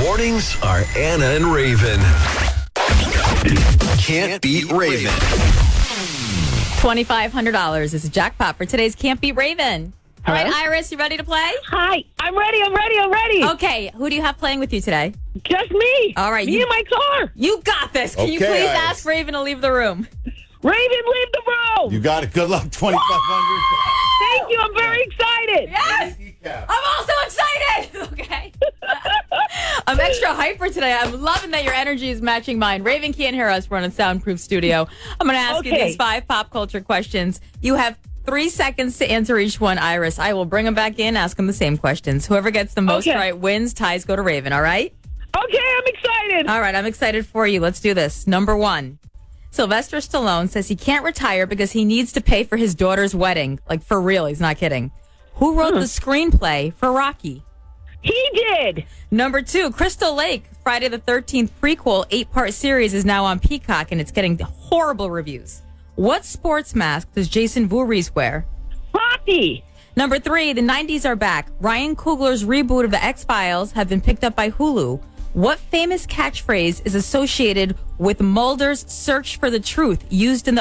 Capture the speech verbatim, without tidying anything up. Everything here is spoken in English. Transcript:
mornings are Anna and Raven. Can't beat Raven. twenty-five hundred dollars is a jackpot for today's Can't Beat Raven. All right, Hello? Iris, you ready to play? Hi, I'm ready, I'm ready, I'm ready. Okay, who do you have playing with you today? Just me. All right, Me you- and my car. You got this. Can you Okay, please Iris. ask Raven to leave the room? Raven, leave the room. You got it. Good luck. twenty-five hundred. Thank you, I'm very excited. Yes! I'm also excited! Okay. I'm extra hyper today. I'm loving that your energy is matching mine. Raven can't hear us. We're in a soundproof studio. I'm going to ask you Okay. these five pop culture questions. You have three seconds to answer each one, Iris. I will bring them back in, ask them the same questions. Whoever gets the most Okay. right wins. Ties go to Raven, all right? Okay, I'm excited. All right, I'm excited for you. Let's do this. Number one. Sylvester Stallone says he can't retire because he needs to pay for his daughter's wedding. Like, for real, he's not kidding. Who wrote the screenplay for Rocky? He did. Number two, Crystal Lake, Friday the thirteenth prequel, eight-part series is now on Peacock, and it's getting horrible reviews. What sports mask does Jason Voorhees wear? Hockey. Number three, the nineties are back. Ryan Coogler's reboot of The X-Files have been picked up by Hulu. What famous catchphrase is associated with Mulder's search for the truth used in the